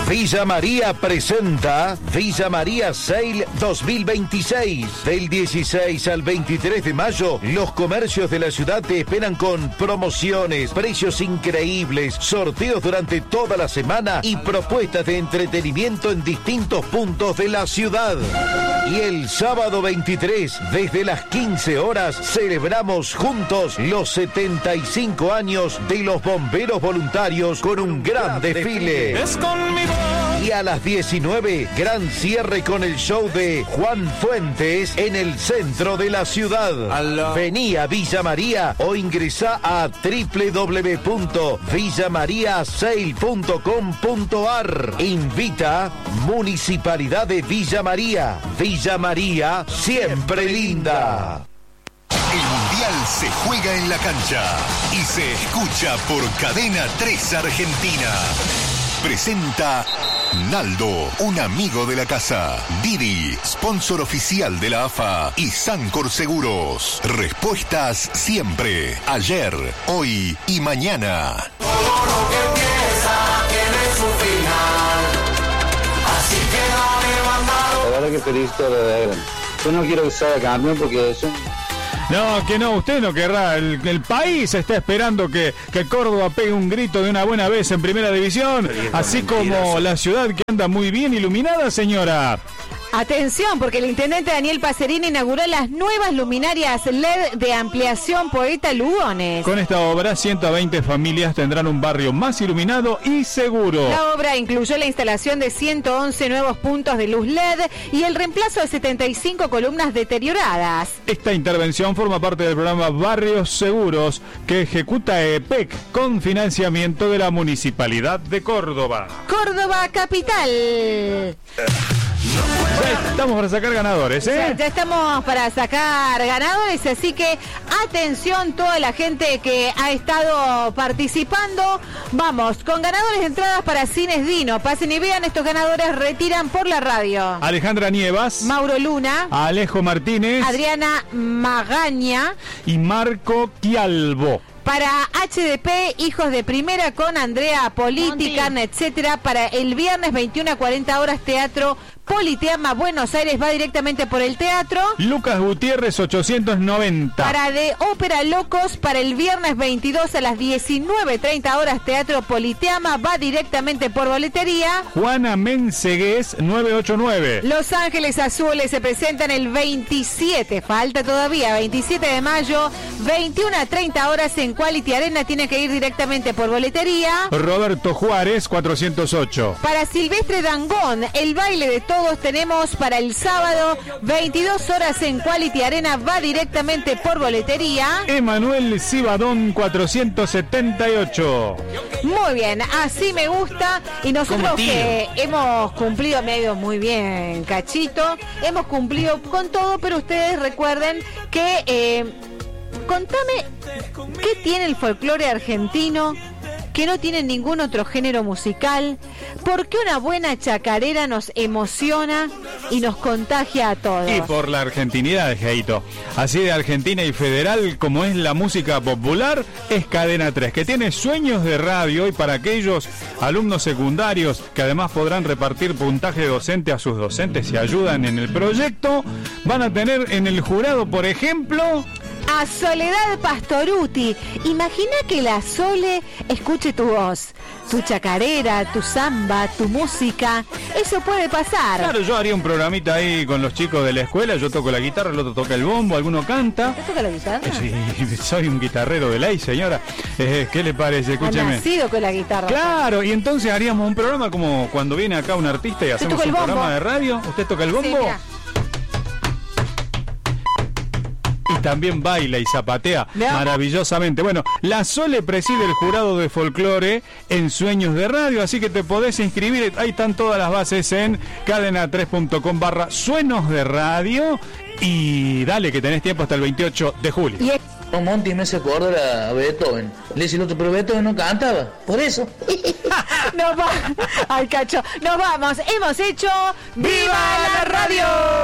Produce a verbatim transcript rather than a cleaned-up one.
Villa María presenta Villa María Sale dos mil veintiséis. Del dieciséis al veintitrés de mayo, los comercios de la ciudad te esperan con promociones, precios increíbles, sorteos durante toda la semana y propuestas de entretenimiento en distintos puntos de la ciudad. Y el sábado veintitrés, desde las quince horas, celebramos juntos los setenta y cinco años de los bomberos voluntarios con un gran desfile. Es con mi voz. Y a las diecinueve, gran cierre con el show de Juan Fuentes en el centro de la ciudad. Aló. Vení a Villa María o ingresá a doble u doble u doble u punto villa maría sale punto com punto a r. Invita Municipalidad de Villa María. Villa María, siempre linda. El Mundial se juega en la cancha y se escucha por Cadena tres Argentina. Presenta Naldo, un amigo de la casa. Didi, sponsor oficial de la A F A. Y Sancor Seguros. Respuestas siempre. Ayer, hoy y mañana. Todo lo que empieza tiene su final. Así que dale, bandado. La verdad que felicito a la de Gran. Yo no quiero que salga campeón porque son... No, que no, usted no querrá. El, el país está esperando que, que Córdoba pegue un grito de una buena vez en Primera División, así como la ciudad que anda muy bien iluminada, señora. Atención, porque el intendente Daniel Pacerini inauguró las nuevas luminarias L E D de ampliación Poeta Lugones. Con esta obra, ciento veinte familias tendrán un barrio más iluminado y seguro. La obra incluyó la instalación de ciento once nuevos puntos de luz L E D y el reemplazo de setenta y cinco columnas deterioradas. Esta intervención forma parte del programa Barrios Seguros que ejecuta E P E C con financiamiento de la Municipalidad de Córdoba. Córdoba Capital. Ya estamos para sacar ganadores, ¿eh? Ya, ya estamos para sacar ganadores, así que atención toda la gente que ha estado participando. Vamos, con ganadores de entradas para Cines Dino. Pasen y vean, estos ganadores retiran por la radio. Alejandra Nievas, Mauro Luna, Alejo Martínez, Adriana Magaña y Marco Quialbo. Para H D P, Hijos de Primera con Andrea Politi, Carne, etcétera. Para el viernes veintiuna a cuarenta horas, Teatro Politeama Buenos Aires, va directamente por el teatro. Lucas Gutiérrez ochocientos noventa. Para de Ópera Locos, para el viernes veintidós a las diecinueve treinta horas, Teatro Politeama, va directamente por boletería. Juana Mensegués novecientos ochenta y nueve. Los Ángeles Azules se presentan el veintisiete, falta todavía, veintisiete de mayo, veintiuna a treinta horas en Quality Arena, tiene que ir directamente por boletería. Roberto Juárez cuatrocientos ocho. Para Silvestre Dangón, el baile de todos tenemos para el sábado, veintidós horas en Quality Arena, va directamente por boletería. Emanuel Cibadón cuatrocientos setenta y ocho. Muy bien, así me gusta. Y nosotros que hemos cumplido, me ha ido muy bien, Cachito, hemos cumplido con todo, pero ustedes recuerden que... Eh, contame, ¿qué tiene el folclore argentino que no tiene ningún otro género musical? ¿Por qué una buena chacarera nos emociona y nos contagia a todos? Y por la argentinidad, Jaito. Así de argentina y federal como es la música popular, es Cadena tres, que tiene sueños de radio, y para aquellos alumnos secundarios que además podrán repartir puntaje docente a sus docentes si ayudan en el proyecto, van a tener en el jurado, por ejemplo... a Soledad Pastoruti. Imagina que la Sole escuche tu voz, tu chacarera, tu samba, tu música. Eso puede pasar. Claro, yo haría un programita ahí con los chicos de la escuela. Yo toco la guitarra, el otro toca el bombo, alguno canta. ¿Te toca la guitarra? Eh, sí, soy un guitarrero de ley, señora. Eh, ¿Qué le parece? Escúcheme. Ha nacido con la guitarra. Claro, y entonces haríamos un programa como cuando viene acá un artista y hacemos un programa de radio. ¿Usted toca el bombo? Sí, y también baila y zapatea maravillosamente. Bueno, la Sole preside el jurado de folclore en Sueños de Radio, así que te podés inscribir. Ahí están todas las bases en cadena tres punto com barra Sueños de Radio. Y dale, que tenés tiempo hasta el veintiocho de julio. Y es... Monty me se acuerda a Beethoven. Le dice el otro, pero Beethoven no cantaba. Por eso. Nos va... Ay, Cacho. Nos vamos. Hemos hecho... ¡Viva la radio!